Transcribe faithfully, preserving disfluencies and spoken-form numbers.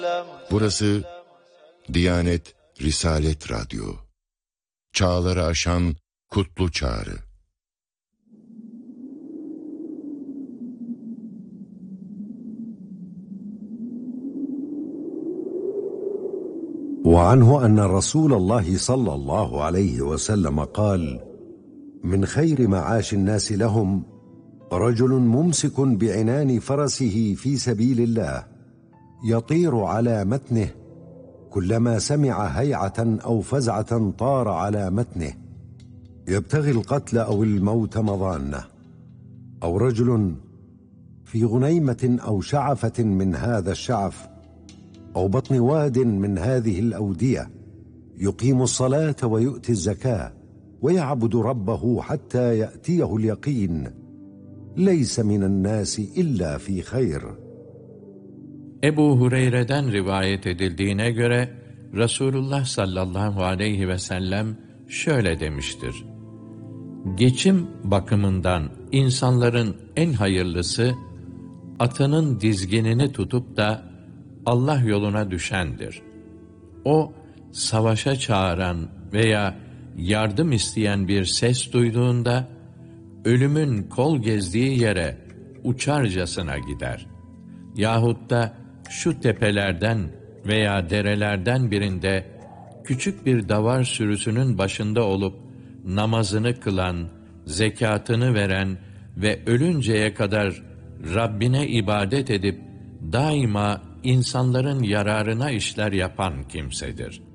Burası Diyanet Risalet Radyo. Çağları aşan kutlu çağrı. وعنه أن رسول الله صلى الله عليه وسلم قال: من خير معاش الناس لهم رجل ممسك بعنان فرسه في سبيل الله يطير على متنه كلما سمع هيعة أو فزعة طار على متنه يبتغي القتل أو الموت مضانه، أو رجل في غنيمة أو شعفة من هذا الشعف أو بطن واد من هذه الأودية يقيم الصلاة ويؤتي الزكاة ويعبد ربه حتى يأتيه اليقين ليس من الناس إلا في خير. Ebu Hureyre'den rivayet edildiğine göre Resulullah sallallahu aleyhi ve sellem şöyle demiştir: geçim bakımından insanların en hayırlısı, atının dizginini tutup da Allah yoluna düşendir. O, savaşa çağıran veya yardım isteyen bir ses duyduğunda, ölümün kol gezdiği yere uçarcasına gider. Yahut da şu tepelerden veya derelerden birinde küçük bir davar sürüsünün başında olup namazını kılan, zekatını veren ve ölünceye kadar Rabbine ibadet edip daima insanların yararına işler yapan kimsedir.